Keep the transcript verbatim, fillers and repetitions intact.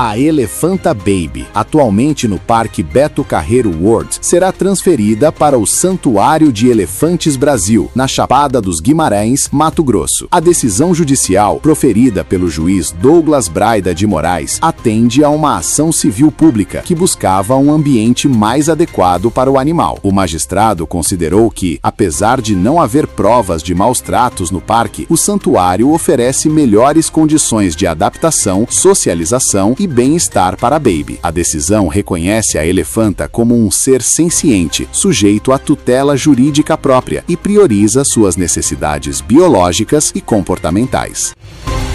A elefanta Baby, atualmente no Parque Beto Carreiro World, será transferida para o Santuário de Elefantes Brasil, na Chapada dos Guimarães, Mato Grosso. A decisão judicial, proferida pelo juiz Douglas Braida de Moraes, atende a uma ação civil pública que buscava um ambiente mais adequado para o animal. O magistrado considerou que, apesar de não haver provas de maus tratos no parque, o santuário oferece melhores condições de adaptação, socialização e bem-estar para a Baby. A decisão reconhece a elefanta como um ser senciente, sujeito à tutela jurídica própria e prioriza suas necessidades biológicas e comportamentais.